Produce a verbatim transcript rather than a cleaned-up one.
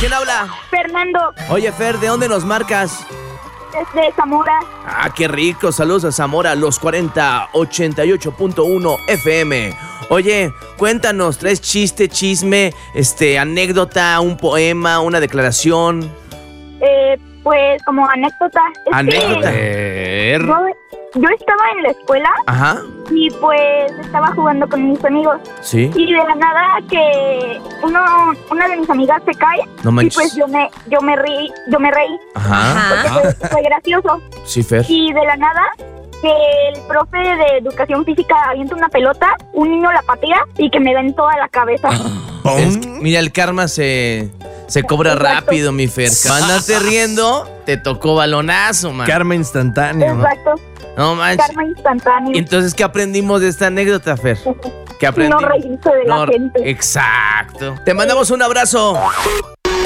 ¿Quién habla? Fernando, Oye, Fer, ¿de dónde nos marcas? desde Zamora. Ah, qué rico. Saludos a Zamora, los cuarenta, ochenta y ocho punto uno F M. Oye, cuéntanos, ¿traes chiste, chisme, este, anécdota, un poema, una declaración? Eh, pues como anécdota. Es Anécdota. que yo, yo estaba en la escuela Ajá, y pues estaba jugando con mis amigos. sí. Y de la nada que uno, una de mis amigas se cae. No Y manches. pues yo me, yo me reí, yo me reí. Ajá, Porque fue, fue gracioso. sí, Fer. Y de la nada que el profe de educación física avienta una pelota, un niño la patea y que me da en toda la cabeza. Es que, mira, el karma se, se cobra Exacto. rápido, mi Fer. Cuando andaste riendo, te tocó balonazo, man. Karma instantáneo. Exacto. No manches. Karma instantáneo. ¿Y entonces qué aprendimos de esta anécdota, Fer? ¿Qué No aprendimos? reírse de la gente. Exacto. Te mandamos un abrazo.